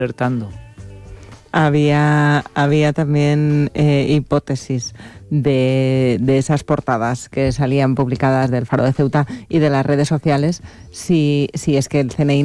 alertando. Había también hipótesis de esas portadas que salían publicadas del Faro de Ceuta y de las redes sociales, si es que el CNI